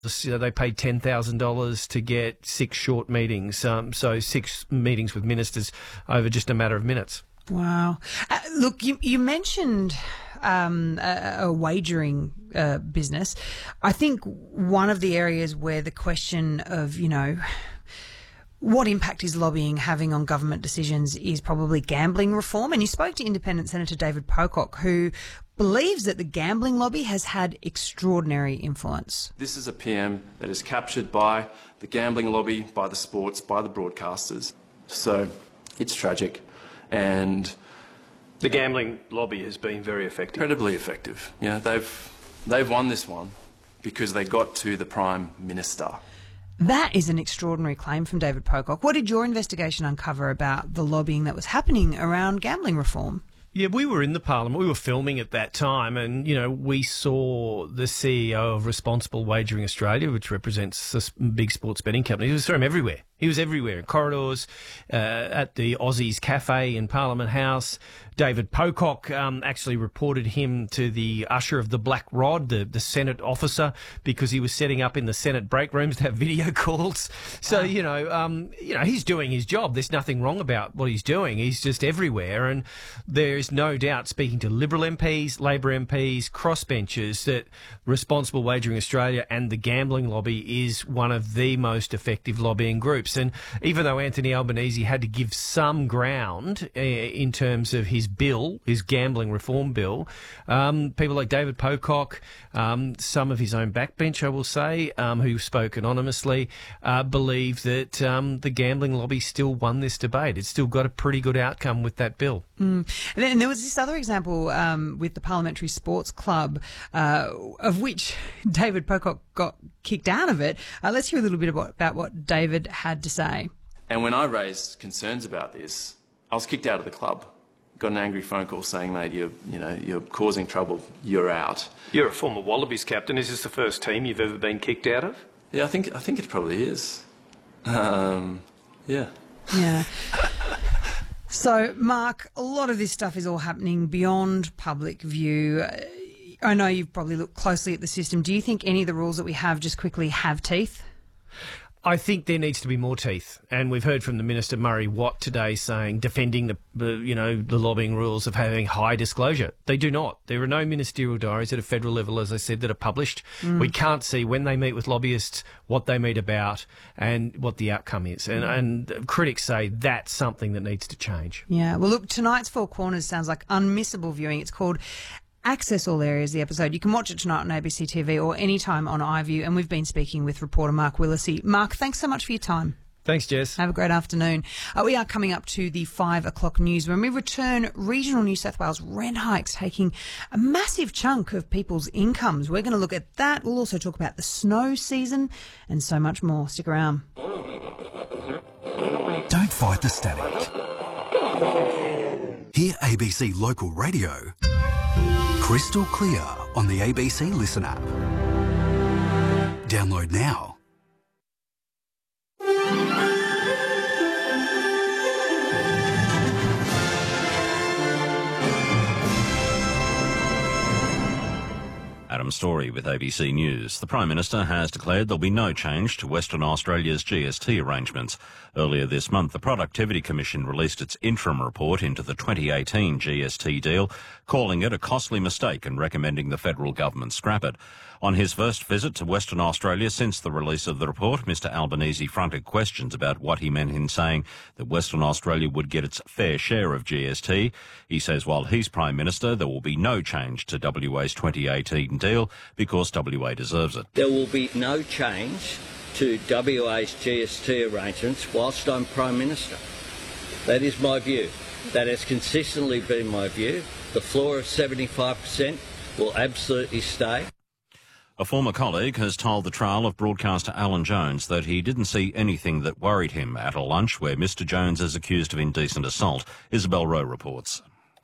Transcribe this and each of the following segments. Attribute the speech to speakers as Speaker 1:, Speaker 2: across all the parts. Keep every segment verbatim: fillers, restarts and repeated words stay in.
Speaker 1: So they paid ten thousand dollars to get six short meetings, um, so six meetings with ministers over just a matter of minutes.
Speaker 2: Wow. Uh, look, you, you mentioned um, a, a wagering uh, business. I think one of the areas where the question of, you know, what impact is lobbying having on government decisions is probably gambling reform. And you spoke to Independent Senator David Pocock, who believes that the gambling lobby has had extraordinary influence.
Speaker 3: This is a P M that is captured by the gambling lobby, by the sports, by the broadcasters. So it's tragic. And
Speaker 1: the gambling lobby has been very effective.
Speaker 3: Incredibly effective. Yeah, they've, they've won this one because they got to the Prime Minister.
Speaker 2: That is an extraordinary claim from David Pocock. What did your investigation uncover about the lobbying that was happening around gambling reform?
Speaker 1: Yeah, we were in the Parliament. We were filming at that time, and, you know, we saw the C E O of Responsible Wagering Australia, which represents a big sports betting company. He was from everywhere. He was everywhere, in corridors, uh, at the Aussies Cafe in Parliament House. David Pocock um, actually reported him to the usher of the Black Rod, the, the Senate officer, because he was setting up in the Senate break rooms to have video calls. So, wow. you know, um, you know, he's doing his job. There's nothing wrong about what he's doing. He's just everywhere. And there's no doubt, speaking to Liberal M Ps, Labor M Ps, crossbenchers, that Responsible Wagering Australia and the gambling lobby is one of the most effective lobbying groups. And even though Anthony Albanese had to give some ground uh, in terms of his bill, his gambling reform bill, um, people like David Pocock, um, some of his own backbench, I will say, um, who spoke anonymously, uh, believe that um, the gambling lobby still won this debate. It's still got a pretty good outcome with that bill.
Speaker 2: Mm. And then there was this other example um, with the Parliamentary Sports Club, uh, of which David Pocock got kicked out of it. Uh, let's hear a little bit about, about what David had to say.
Speaker 3: And when I raised concerns about this, I was kicked out of the club. Got an angry phone call saying, mate, you're, you know, you're causing trouble, you're out.
Speaker 1: You're a former Wallabies captain. Is this the first team you've ever been kicked out of?
Speaker 3: Yeah, I think, I think it probably is. Um, yeah.
Speaker 2: Yeah. So, Mark, a lot of this stuff is all happening beyond public view. I know you've probably looked closely at the system. Do you think any of the rules that we have just quickly have teeth?
Speaker 1: I think there needs to be more teeth, and we've heard from the Minister Murray Watt today saying, defending the, the, you know, the lobbying rules of having high disclosure. They do not. There are no ministerial diaries at a federal level, as I said, that are published. Mm. We can't see when they meet with lobbyists, what they meet about, and what the outcome is. And, mm. and critics say that's something that needs to change.
Speaker 2: Yeah. Well, look, tonight's Four Corners sounds like unmissable viewing. It's called Access All Areas, the episode. You can watch it tonight on A B C T V or anytime on iView. And we've been speaking with reporter Mark Willesee. Mark, thanks so much for your time.
Speaker 1: Thanks, Jess.
Speaker 2: Have a great afternoon. Uh, we are coming up to the five o'clock news. When we return, regional New South Wales rent hikes taking a massive chunk of people's incomes. We're going to look at that. We'll also talk about the snow season and so much more. Stick around.
Speaker 4: Don't fight the static. Hear A B C Local Radio crystal clear on the A B C Listen app. Download now.
Speaker 5: Adam Story with A B C News. The Prime Minister has declared there'll be no change to Western Australia's G S T arrangements. Earlier this month, the Productivity Commission released its interim report into the twenty eighteen G S T deal, calling it a costly mistake and recommending the federal government scrap it. On his first visit to Western Australia since the release of the report, Mister Albanese fronted questions about what he meant in saying that Western Australia would get its fair share of G S T. He says while he's Prime Minister, there will be no change to W A's twenty eighteen deal because W A deserves it.
Speaker 6: There will be no change to W A's G S T arrangements whilst I'm Prime Minister. That is my view. That has consistently been my view. The floor of seventy-five percent will absolutely stay.
Speaker 5: A former colleague has told the trial of broadcaster Alan Jones that he didn't see anything that worried him at a lunch where Mister Jones is accused of indecent assault. Isabel Rowe reports.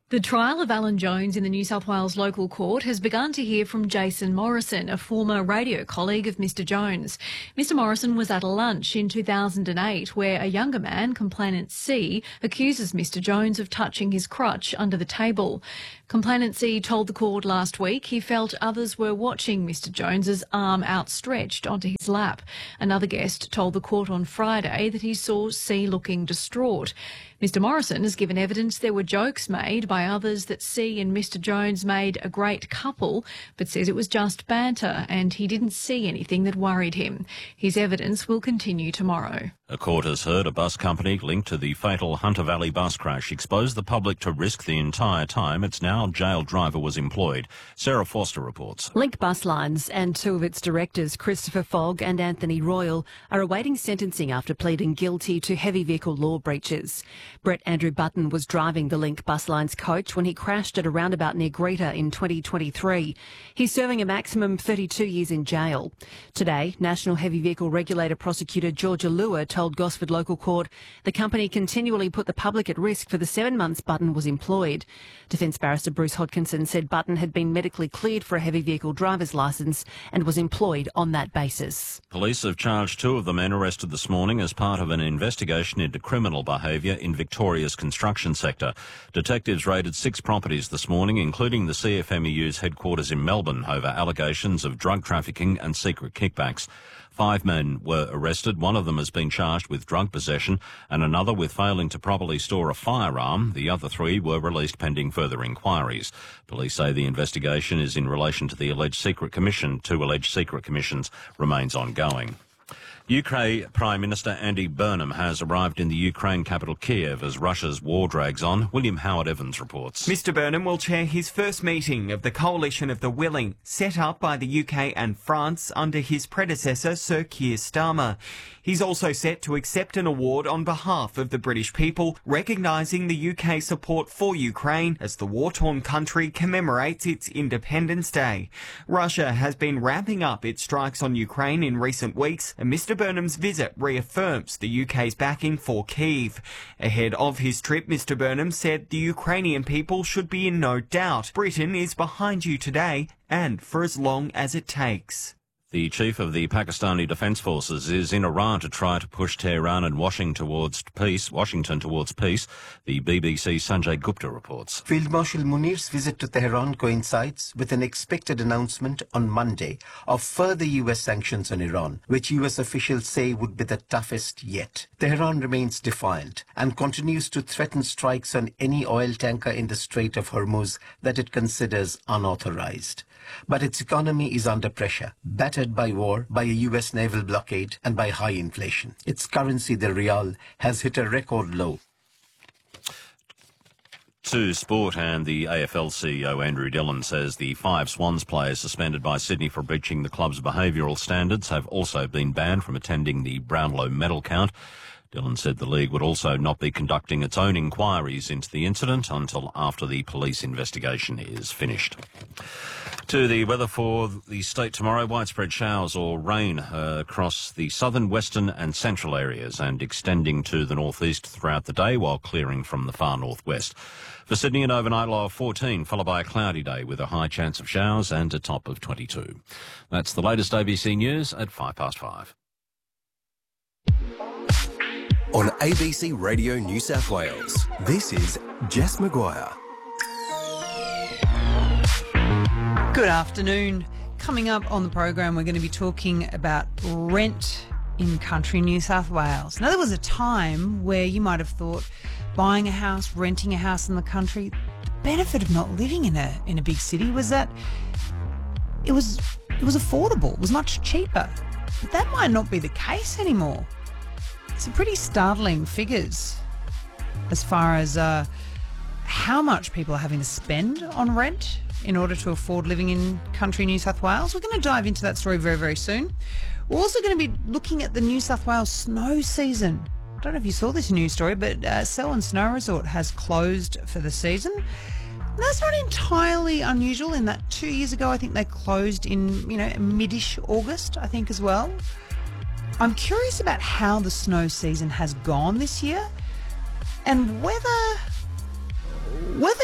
Speaker 7: The trial of Alan Jones in the New South Wales local court has begun to hear from Jason Morrison, a former radio colleague of Mister Jones. Mister Morrison was at a lunch in two thousand eight where a younger man, complainant C, accuses Mister Jones of touching his crutch under the table. Complainant C told the court last week he felt others were watching Mister Jones's arm outstretched onto his lap. Another guest told the court on Friday that he saw C looking distraught. Mister Morrison has given evidence there were jokes made by others that C and Mister Jones made a great couple, but says it was just banter and he didn't see anything that worried him. His evidence will continue tomorrow.
Speaker 5: A court has heard a bus company linked to the fatal Hunter Valley bus crash exposed the public to risk the entire time its now jailed driver was employed. Sarah Forster reports.
Speaker 8: Link Bus Lines and two of its directors, Christopher Fogg and Anthony Royal, are awaiting sentencing after pleading guilty to heavy vehicle law breaches. Brett Andrew Button was driving the Link Bus Lines coach when he crashed at a roundabout near Greta in twenty twenty-three. He's serving a maximum thirty-two years in jail. Today, National Heavy Vehicle Regulator Prosecutor Georgia Lua told Gosford Local Court the company continually put the public at risk for the seven months Button was employed. Defence Barrister Bruce Hodkinson said Button had been medically cleared for a heavy vehicle driver's licence and was employed on that basis.
Speaker 5: Police have charged two of the men arrested this morning as part of an investigation into criminal behaviour in Victoria's construction sector. Detectives raided six properties this morning, including the C F M E U's headquarters in Melbourne, over allegations of drug trafficking and secret kickbacks. Five men were arrested. One of them has been charged with drug possession and another with failing to properly store a firearm. The other three were released pending further inquiries. Police say the investigation is in relation to the alleged secret commission. Two alleged secret commissions remains ongoing. U K Prime Minister Andy Burnham has arrived in the Ukraine capital Kiev as Russia's war drags on. William Howard Evans reports.
Speaker 9: Mister Burnham will chair his first meeting of the Coalition of the Willing, set up by the U K and France under his predecessor Sir Keir Starmer. He's also set to accept an award on behalf of the British people, recognising the U K support for Ukraine as the war-torn country commemorates its Independence Day. Russia has been ramping up its strikes on Ukraine in recent weeks, and Mister Burnham's visit reaffirms the U K's backing for Kyiv. Ahead of his trip, Mister Burnham said the Ukrainian people should be in no doubt. Britain is behind you today and for as long as it takes.
Speaker 5: The chief of the Pakistani Defence Forces is in Iran to try to push Tehran and Washington towards peace. Washington towards peace. The B B C's Sanjay Gupta reports.
Speaker 10: Field Marshal Munir's visit to Tehran coincides with an expected announcement on Monday of further U S sanctions on Iran, which U S officials say would be the toughest yet. Tehran remains defiant and continues to threaten strikes on any oil tanker in the Strait of Hormuz that it considers unauthorized. But its economy is under pressure, battered by war, by a U S naval blockade, and by high inflation. Its currency, the rial, has hit a record low.
Speaker 5: To sport, and the A F L C E O Andrew Dillon says the five Swans players suspended by Sydney for breaching the club's behavioural standards have also been banned from attending the Brownlow medal count. Dillon said the league would also not be conducting its own inquiries into the incident until after the police investigation is finished. To the weather for the state tomorrow, widespread showers or rain uh, across the southern, western and central areas and extending to the northeast throughout the day while clearing from the far northwest. For Sydney, an overnight low of fourteen, followed by a cloudy day with a high chance of showers and a top of twenty-two. That's the latest A B C News at five past five.
Speaker 4: On A B C Radio New South Wales, this is Jess Maguire.
Speaker 2: Good afternoon. Coming up on the program, we're going to be talking about rent in country New South Wales. Now, there was a time where you might have thought buying a house, renting a house in the country, the benefit of not living in a in a big city was that it was it was affordable, it was much cheaper. But that might not be the case anymore. Some pretty startling figures as far as uh, how much people are having to spend on rent in order to afford living in country New South Wales. We're going to dive into that story very, very soon. We're also going to be looking at the New South Wales snow season. I don't know if you saw this news story, but uh, Selwyn Snow Resort has closed for the season. And that's not entirely unusual in that two years ago, I think they closed in, you know, mid-ish August, I think, as well. I'm curious about how the snow season has gone this year and whether whether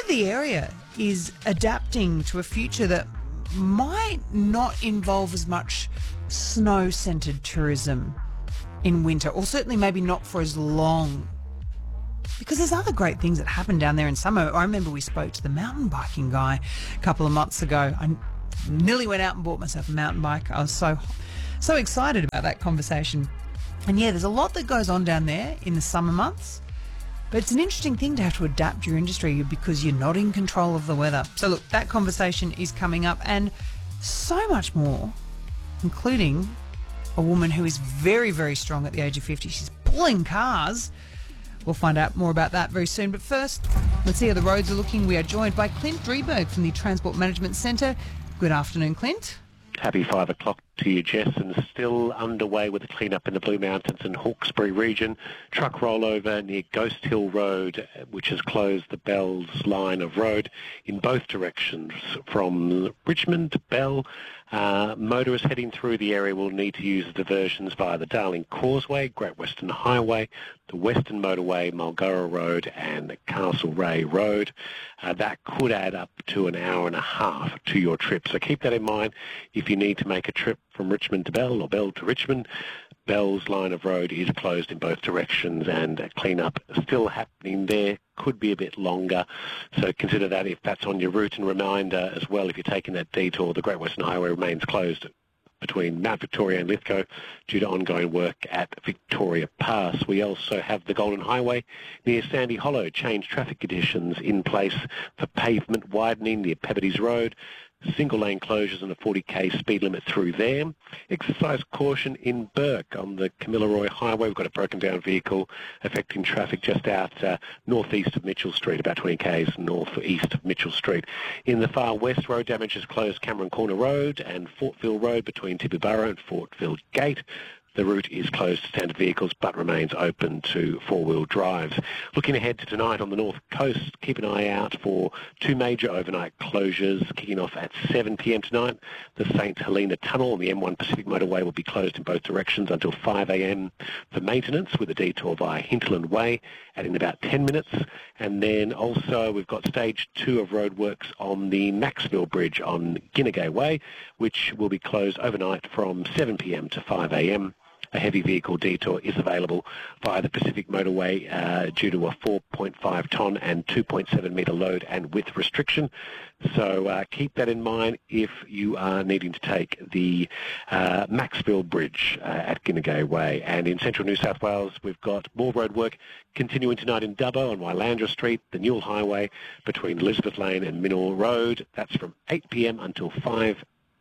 Speaker 2: the area is adapting to a future that might not involve as much snow-centred tourism in winter, or certainly maybe not for as long. Because there's other great things that happen down there in summer. I remember we spoke to the mountain biking guy a couple of months ago. I nearly went out and bought myself a mountain bike. I was so, so excited about that conversation. And yeah, there's a lot that goes on down there in the summer months. But it's an interesting thing to have to adapt your industry because you're not in control of the weather. So look, that conversation is coming up, and so much more, including a woman who is very, very strong at the age of fifty. She's pulling cars. We'll find out more about that very soon. But first, let's see how the roads are looking. We are joined by Clint Drieberg from the Transport Management Centre. Good afternoon, Clint.
Speaker 11: Happy five o'clock to you, Jess, and still underway with the clean-up in the Blue Mountains and Hawkesbury region. Truck rollover near Ghost Hill Road, which has closed the Bells line of road in both directions from Richmond to Bell. Uh, motorists heading through the area will need to use diversions via the Darling Causeway, Great Western Highway, the Western Motorway, Mulgara Road and Castlereagh Road. Uh, that could add up to an hour and a half to your trip. So keep that in mind if you need to make a trip from Richmond to Bell or Bell to Richmond. Bell's line of road is closed in both directions, and clean-up still happening there. Could be a bit longer, so consider that if that's on your route. And reminder as well, if you're taking that detour, the Great Western Highway remains closed between Mount Victoria and Lithgow due to ongoing work at Victoria Pass. We also have the Golden Highway near Sandy Hollow. Change traffic conditions in place for pavement widening near Peabody Road. Single lane closures and a forty k speed limit through there. Exercise caution in Burke on the Camilla Highway. We've got a broken down vehicle affecting traffic just out uh, northeast of Mitchell Street, about twenty k's northeast of Mitchell Street. In the far west, road damage has closed Cameron Corner Road and Fortville Road between Tibooburra and Fortville Gate. The route is closed to standard vehicles but remains open to four-wheel drives. Looking ahead to tonight on the north coast, keep an eye out for two major overnight closures kicking off at seven p m tonight. The St Helena Tunnel on the M one Pacific Motorway will be closed in both directions until five a m for maintenance, with a detour via Hinterland Way adding about ten minutes. And then also we've got stage two of roadworks on the Maxville Bridge on Ginnegay Way, which will be closed overnight from seven p m to five a m A heavy vehicle detour is available via the Pacific Motorway uh, due to a four point five tonne and two point seven metre load and width restriction. So uh, keep that in mind if you are needing to take the uh, Maxville Bridge uh, at Ginnegay Way. And in central New South Wales, we've got more road work continuing tonight in Dubbo on Wylandra Street, the Newell Highway between Elizabeth Lane and Minnell Road. That's from eight p m until five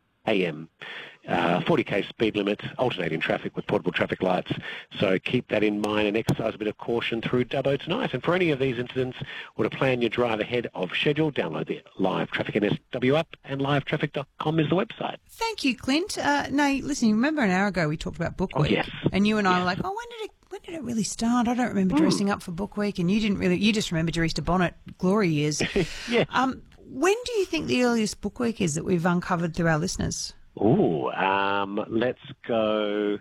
Speaker 11: a m Uh, forty k speed limit, alternating traffic with portable traffic lights. So keep that in mind and exercise a bit of caution through Dubbo tonight. And for any of these incidents, or to plan your drive ahead of schedule, download the Live Traffic N S W app, and live traffic dot com is the website.
Speaker 2: Thank you, Clint. Uh, no, listen, you remember an hour ago we talked about Book Week?
Speaker 11: Oh, yes.
Speaker 2: And you and I
Speaker 11: yes.
Speaker 2: were like, oh, when did it when did it really start? I don't remember dressing mm. up for Book Week. And you didn't really, you just remembered your Easter bonnet glory years.
Speaker 11: yeah.
Speaker 2: Um, when do you think the earliest Book Week is that we've uncovered through our listeners?
Speaker 11: Oh, um, let's go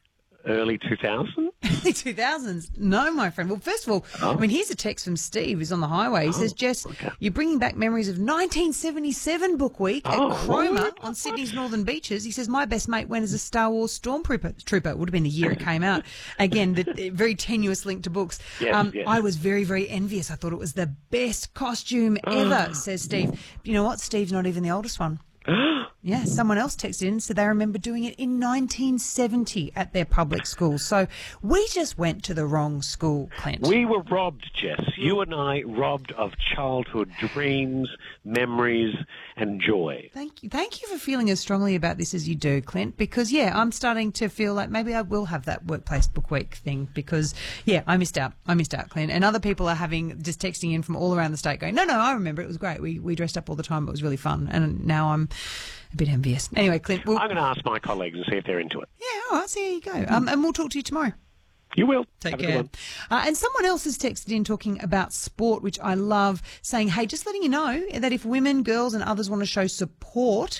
Speaker 11: early two thousand?
Speaker 2: Early two thousands? No, my friend. Well, first of all, oh. I mean, here's a text from Steve who's on the highway. He oh, says, Jess, okay. you're bringing back memories of nineteen seventy-seven Book Week oh, at Cromer on Sydney's northern beaches. He says, my best mate went as a Star Wars Stormtrooper. Trooper. It would have been the year it came out. Again, the very tenuous link to books.
Speaker 11: Yes,
Speaker 2: um,
Speaker 11: yes.
Speaker 2: I was very, very envious. I thought it was the best costume ever, says Steve. You know what? Steve's not even the oldest one. Yeah, someone else texted in, so they remember doing it in nineteen seventy at their public school. So we just went to the wrong school, Clint.
Speaker 11: We were robbed, Jess. You and I robbed of childhood dreams, memories, and joy.
Speaker 2: Thank you. Thank you for feeling as strongly about this as you do, Clint, because, yeah, I'm starting to feel like maybe I will have that workplace book week thing because, yeah, I missed out. I missed out, Clint. And other people are having, just texting in from all around the state going, no, no, I remember. It was great. We, we dressed up all the time. It was really fun. And now I'm a bit envious. Anyway, Clint. We'll...
Speaker 11: I'm going to ask my colleagues and see if they're into it.
Speaker 2: Yeah, all right, so there you go. Um, and we'll talk to you tomorrow.
Speaker 11: You will.
Speaker 2: Take
Speaker 11: Have
Speaker 2: care.
Speaker 11: a good one.
Speaker 2: Uh, and someone else has texted in talking about sport, which I love, saying, hey, just letting you know that if women, girls and others want to show support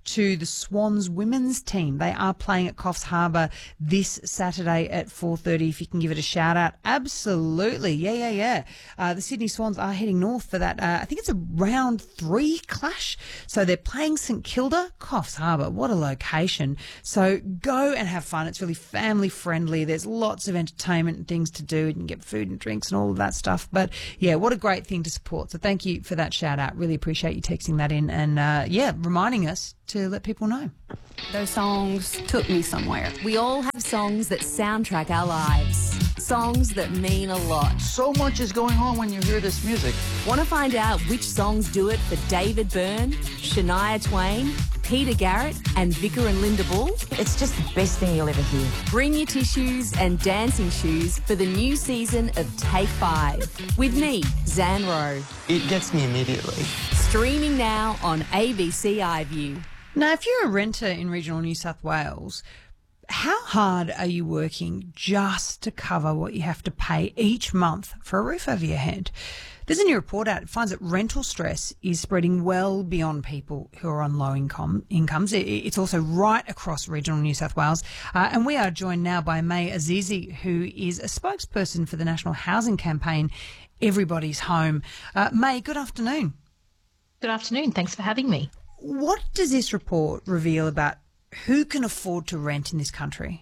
Speaker 2: to the Swans women's team. They are playing at Coffs Harbour this Saturday at four thirty. If you can give it a shout out. Absolutely. Yeah, yeah, yeah. Uh, the Sydney Swans are heading north for that. Uh, I think it's a round three clash. So they're playing St Kilda, Coffs Harbour. What a location. So go and have fun. It's really family friendly. There's lots of entertainment and things to do. You can get food and drinks and all of that stuff. But yeah, what a great thing to support. So thank you for that shout out. Really appreciate you texting that in and uh, yeah, reminding us to let people know.
Speaker 12: Those songs took me somewhere. We all have songs that soundtrack our lives. Songs that mean a lot.
Speaker 13: So much is going on when you hear this music.
Speaker 12: Want to find out which songs do it for David Byrne, Shania Twain, Peter Garrett and Vicar and Linda Bull?
Speaker 14: It's just the best thing you'll ever hear.
Speaker 12: Bring your tissues and dancing shoes for the new season of Take Five. With me, Zan Rowe.
Speaker 13: It gets me immediately.
Speaker 12: Streaming now on A B C iView.
Speaker 2: Now, if you're a renter in regional New South Wales, how hard are you working just to cover what you have to pay each month for a roof over your head? There's a new report out. It finds that rental stress is spreading well beyond people who are on low income incomes. It's also right across regional New South Wales. Uh, and we are joined now by May Azizi, who is a spokesperson for the National Housing Campaign, Everybody's Home. Uh, May, good afternoon.
Speaker 15: Good afternoon. Thanks for having me.
Speaker 2: What does this report reveal about who can afford to rent in this country?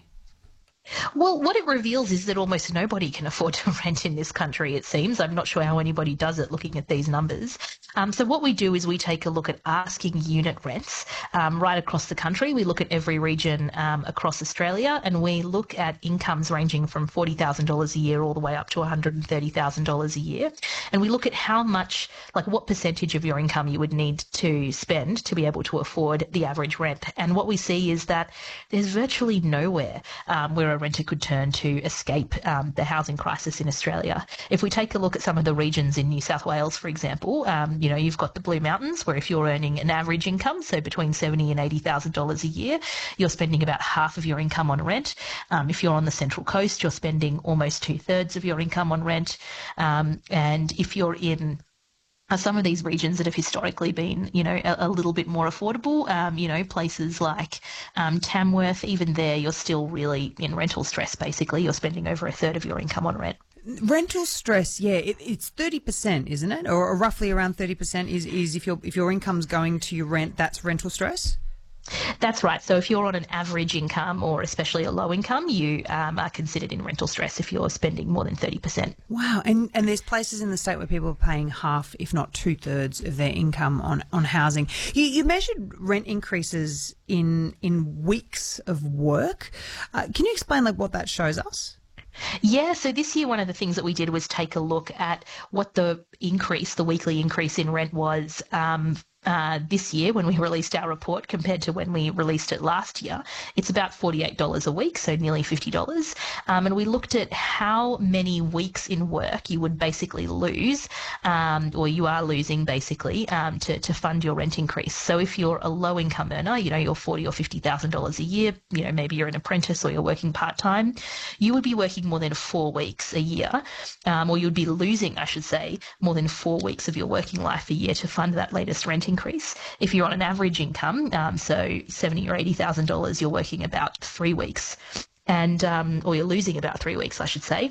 Speaker 15: Well, what it reveals is that almost nobody can afford to rent in this country, it seems. I'm not sure how anybody does it looking at these numbers. Um, so what we do is we take a look at asking unit rents um, right across the country. We look at every region um, across Australia, and we look at incomes ranging from forty thousand dollars a year all the way up to one hundred thirty thousand dollars a year. And we look at how much, like what percentage of your income you would need to spend to be able to afford the average rent. And what we see is that there's virtually nowhere um, where a renter could turn to escape um, the housing crisis in Australia. If we take a look at some of the regions in New South Wales, for example, um, you know, you've got the Blue Mountains, where if you're earning an average income, so between seventy thousand dollars and eighty thousand dollars a year, you're spending about half of your income on rent. Um, if you're on the Central Coast, you're spending almost two-thirds of your income on rent. Um, and if you're in Uh, some of these regions that have historically been, you know, a, a little bit more affordable, um, you know, places like um, Tamworth, even there you're still really in rental stress, basically. You're spending over a third of your income on rent.
Speaker 2: Rental stress, yeah, it, it's thirty percent, isn't it? Or, or roughly around thirty percent is, is if, your if your income's going to your rent, that's rental stress?
Speaker 15: That's right. So if you're on an average income or especially a low income, you um, are considered in rental stress if you're spending more than thirty percent.
Speaker 2: Wow. And and there's places in the state where people are paying half, if not two-thirds of their income on, on housing. You, you measured rent increases in in weeks of work. Uh, can you explain like what that shows us?
Speaker 15: Yeah, so this year one of the things that we did was take a look at what the increase, the weekly increase in rent was um, uh, this year when we released our report compared to when we released it last year. It's about forty-eight dollars a week, so nearly fifty dollars. Um, and we looked at how many weeks in work you would basically lose, um, or you are losing basically, um, to, to fund your rent increase. So if you're a low income earner, you know, you're forty thousand dollars or fifty thousand dollars a year, you know, maybe you're an apprentice or you're working part-time, you would be working more than four weeks a year, um, or you'd be losing, I should say, more than four weeks of your working life a year to fund that latest rent increase. If you're on an average income, um, so seventy thousand dollars or eighty thousand dollars, you're working about three weeks, and um, or you're losing about three weeks, I should say.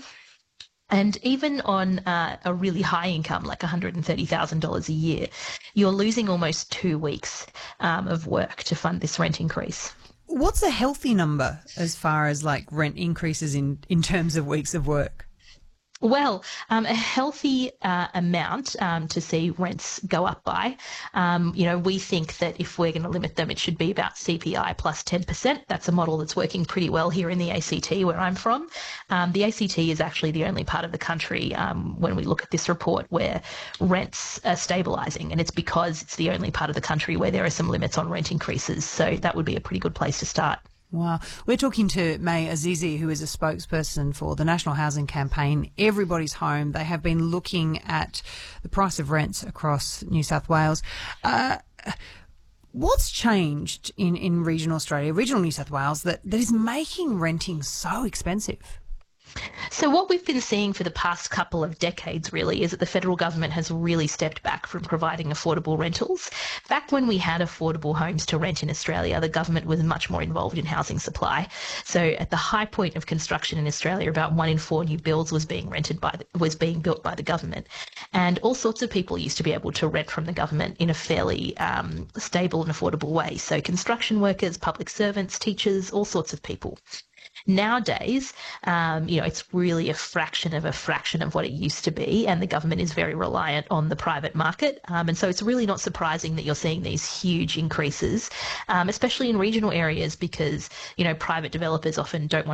Speaker 15: And even on uh, a really high income, like one hundred thirty thousand dollars a year, you're losing almost two weeks um, of work to fund this rent increase.
Speaker 2: What's a healthy number as far as like rent increases in, in terms of weeks of work?
Speaker 15: Well, um, a healthy uh, amount um, to see rents go up by. Um, you know, we think that if we're going to limit them, it should be about C P I plus ten percent. That's a model that's working pretty well here in the A C T, where I'm from. Um, the A C T is actually the only part of the country, um, when we look at this report, where rents are stabilising, and it's because it's the only part of the country where there are some limits on rent increases. So that would be a pretty good place to start.
Speaker 2: Wow. We're talking to May Azizi, who is a spokesperson for the National Housing Campaign, Everybody's Home. They have been looking at the price of rents across New South Wales. Uh, what's changed in, in regional Australia, regional New South Wales, that, that is making renting so expensive?
Speaker 15: So what we've been seeing for the past couple of decades really is that the federal government has really stepped back from providing affordable rentals. Back when we had affordable homes to rent in Australia, the government was much more involved in housing supply. So at the high point of construction in Australia, about one in four new builds was being rented by the, was being built by the government, and all sorts of people used to be able to rent from the government in a fairly um, stable and affordable way. So construction workers, public servants, teachers, all sorts of people. Nowadays, um, you know, it's really a fraction of a fraction of what it used to be, and the government is very reliant on the private market. Um, and so it's really not surprising that you're seeing these huge increases, um, especially in regional areas, because, you know, private developers often don't want